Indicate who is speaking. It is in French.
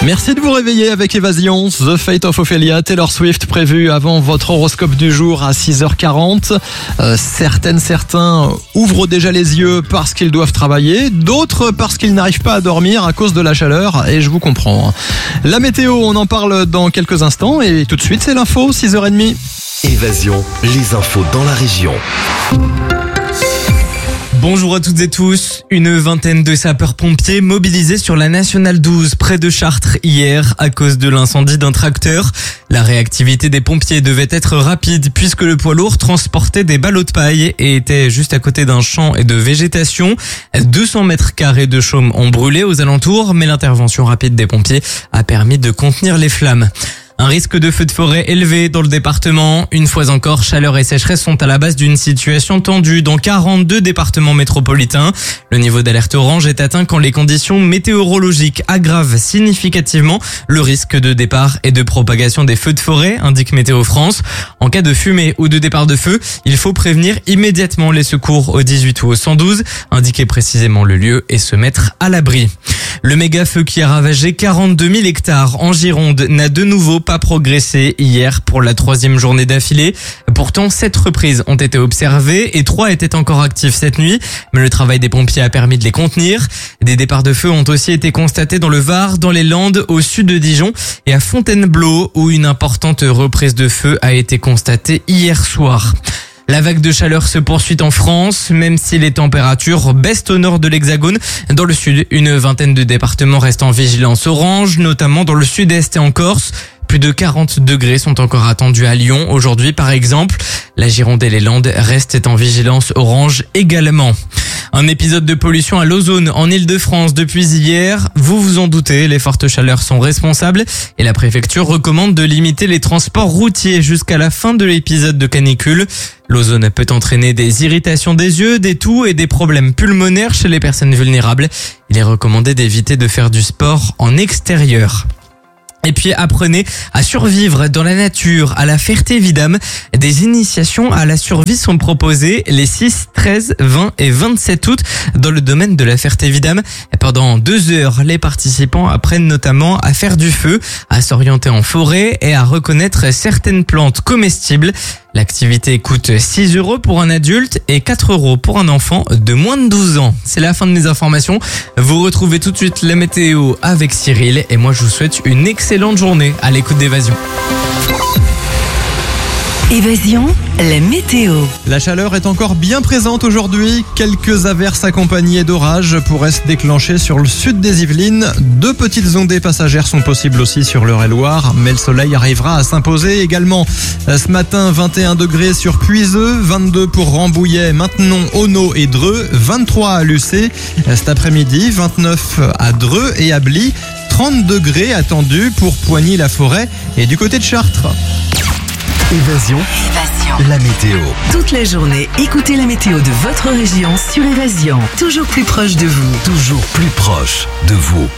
Speaker 1: Merci de vous réveiller avec Évasion. The Fate of Ophelia, Taylor Swift prévu avant votre horoscope du jour à 6h40. Certains ouvrent déjà les yeux parce qu'ils doivent travailler, d'autres parce qu'ils n'arrivent pas à dormir à cause de la chaleur, et je vous comprends. La météo, on en parle dans quelques instants, et tout de suite c'est l'info, 6h30.
Speaker 2: Évasion, les infos dans la région.
Speaker 3: Bonjour à toutes et tous. Une vingtaine de sapeurs-pompiers mobilisés sur la Nationale 12 près de Chartres hier à cause de l'incendie d'un tracteur. La réactivité des pompiers devait être rapide puisque le poids lourd transportait des ballots de paille et était juste à côté d'un champ et de végétation. 200 mètres carrés de chaume ont brûlé aux alentours, mais l'intervention rapide des pompiers a permis de contenir les flammes. Un risque de feu de forêt élevé dans le département. Une fois encore, chaleur et sécheresse sont à la base d'une situation tendue dans 42 départements métropolitains. Le niveau d'alerte orange est atteint quand les conditions météorologiques aggravent significativement le risque de départ et de propagation des feux de forêt, indique Météo France. En cas de fumée ou de départ de feu, il faut prévenir immédiatement les secours au 18 ou au 112, indiquer précisément le lieu et se mettre à l'abri. Le méga-feu qui a ravagé 42 000 hectares en Gironde n'a de nouveau pas progressé hier pour la 3e journée d'affilée. Pourtant, 7 reprises ont été observées et 3 étaient encore actives cette nuit, mais le travail des pompiers a permis de les contenir. Des départs de feu ont aussi été constatés dans le Var, dans les Landes, au sud de Dijon et à Fontainebleau, où une importante reprise de feu a été constatée hier soir. La vague de chaleur se poursuit en France, même si les températures baissent au nord de l'Hexagone. Dans le sud, une vingtaine de départements restent en vigilance orange, notamment dans le sud-est et en Corse. Plus de 40 degrés sont encore attendus à Lyon aujourd'hui, par exemple. La Gironde et les Landes restent en vigilance orange également. Un épisode de pollution à l'ozone en Île-de-France depuis hier. Vous vous en doutez, les fortes chaleurs sont responsables et la préfecture recommande de limiter les transports routiers jusqu'à la fin de l'épisode de canicule. L'ozone peut entraîner des irritations des yeux, des toux et des problèmes pulmonaires chez les personnes vulnérables. Il est recommandé d'éviter de faire du sport en extérieur. Et puis apprenez à survivre dans la nature à la Ferté-Vidame. Des initiations à la survie sont proposées les 6, 13, 20 et 27 août dans le domaine de la Ferté-Vidame. Pendant 2 heures, les participants apprennent notamment à faire du feu, à s'orienter en forêt et à reconnaître certaines plantes comestibles. L'activité coûte 6 € pour un adulte et 4 € pour un enfant de moins de 12 ans. C'est la fin de mes informations. Vous retrouvez tout de suite la météo avec Cyril et moi je vous souhaite une excellente journée à l'écoute d'Évasion.
Speaker 4: Évasion, la météo.
Speaker 1: La chaleur est encore bien présente aujourd'hui. Quelques averses accompagnées d'orages pourraient se déclencher sur le sud des Yvelines. 2 petites ondées passagères sont possibles aussi sur l'Eure-et-Loire, mais le soleil arrivera à s'imposer également. Ce matin, 21 degrés sur Puiseux, 22 pour Rambouillet, Maintenon, Auneau et Dreux, 23 à Lucé. Cet après-midi, 29 à Dreux et à Bly, 30 degrés attendus pour Poigny-la-Forêt et du côté de Chartres.
Speaker 2: Évasion, la météo.
Speaker 4: Toute la journée, écoutez la météo de votre région sur Évasion. Toujours plus proche de vous.
Speaker 2: Toujours plus proche de vous.